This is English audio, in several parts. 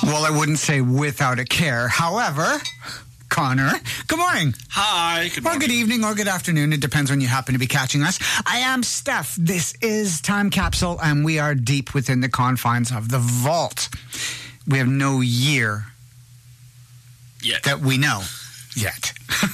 Well, I wouldn't say without a care. However, Connor, good morning. Hi, good morning. Or good evening or good afternoon. It depends when you happen to be catching us. I am Steph. This is Time Capsule, and we are deep within the confines of the vault. We have no year Yet. that we know yet.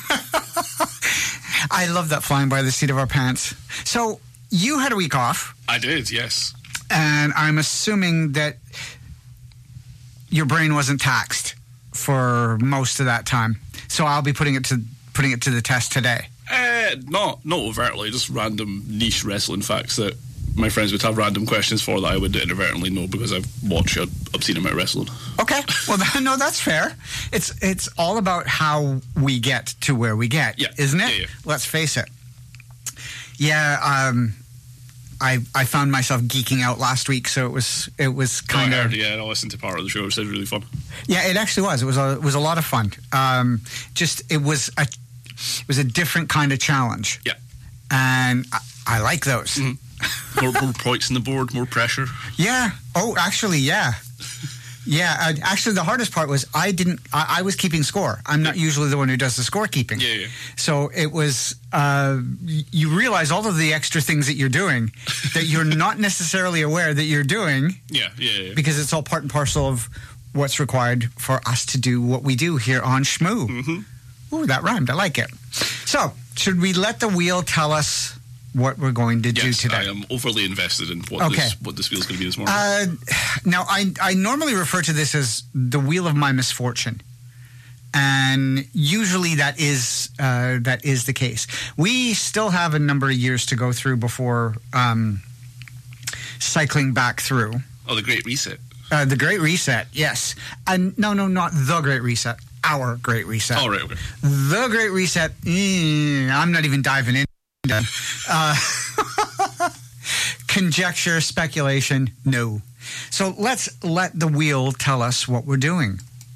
I love that, flying by the seat of our pants. So, you had a week off. I did, yes. And I'm assuming that your brain wasn't taxed for most of that time. So I'll be putting it to the test today. Not overtly, just random niche wrestling facts that my friends would have random questions for that I would inadvertently know because I've watched an obscene amount of wrestling. Okay, well, no, that's fair. It's all about how we get to where we get, isn't it? Yeah. Let's face it. Yeah, I found myself geeking out last week, so it was kind of... Yeah, I listened to part of the show. It was really fun. Yeah, it actually was. It was a lot of fun. It was a different kind of challenge. Yeah. And I like those. Mm-hmm. More points on the board, more pressure. Yeah. Oh, actually, yeah. Yeah, actually, the hardest part was I was keeping score. I'm not usually the one who does the scorekeeping. Yeah. So it was, you realize all of the extra things that you're doing that you're not necessarily aware that you're doing. Yeah. Because it's all part and parcel of what's required for us to do what we do here on Shmoo. Mm-hmm. Ooh, that rhymed. I like it. So, should we let the wheel tell us what we're going to do today? I am overly invested in what this wheel is going to be this morning. Now, I normally refer to this as the wheel of my misfortune. And usually that is the case. We still have a number of years to go through before cycling back through. Oh, the Great Reset. The Great Reset, yes. And no, not the Great Reset. Our Great Reset. Oh, right, okay. The Great Reset, I'm not even diving in. Conjecture, speculation, no. So let's let the wheel tell us what we're doing.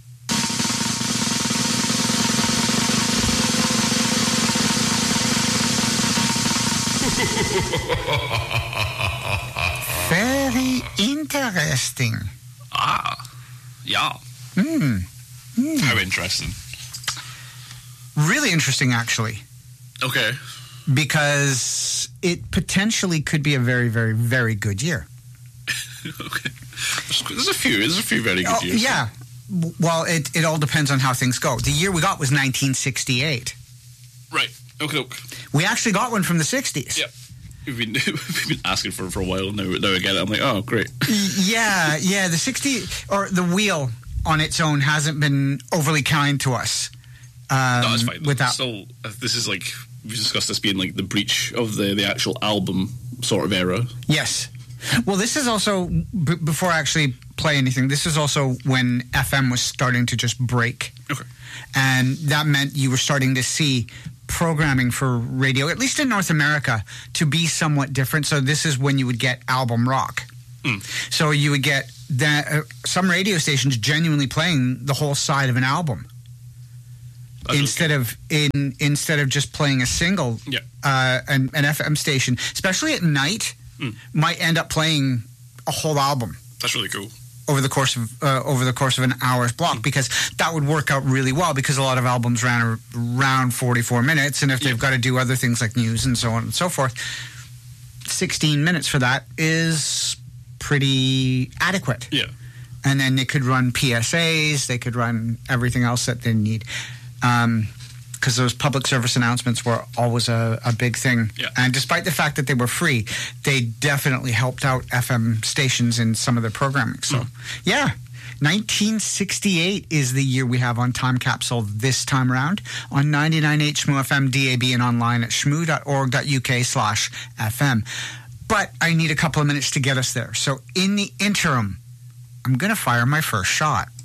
Very interesting. Yeah. How interesting. Really interesting, actually. Okay. Because it potentially could be a very, very, very good year. Okay. There's a few very good years. Yeah. Well, it all depends on how things go. The year we got was 1968. Right. Okay. We actually got one from the 60s. Yeah. We've been asking for a while now. Now I get it. I'm like, oh, great. Yeah. The 60 or the wheel on its own hasn't been overly kind to us. No, that's fine. Without this is like we discussed this being like the breach of the actual album sort of era. Yes. Well, this is also before I actually play anything. This is also when FM was starting to just break. Okay. And that meant you were starting to see programming for radio, at least in North America, to be somewhat different. So this is when you would get album rock. So you would get some radio stations genuinely playing the whole side of an album. Instead of just playing a single. Yeah. An FM station, especially at night, might end up playing a whole album. That's really cool. Over the course of an hour's block, because that would work out really well, because a lot of albums ran around 44 minutes, and if they've got to do other things like news and so on and so forth, 16 minutes for that is pretty adequate. Yeah. And then they could run PSAs, they could run everything else that they need. Because those public service announcements were always a big thing. Yeah. And despite the fact that they were free, they definitely helped out FM stations in some of their programming. So, 1968 is the year we have on Time Capsule this time around on 99.8 Shmoo FM, DAB, and online at shmoo.org.uk/FM. But I need a couple of minutes to get us there. So in the interim, I'm going to fire my first shot.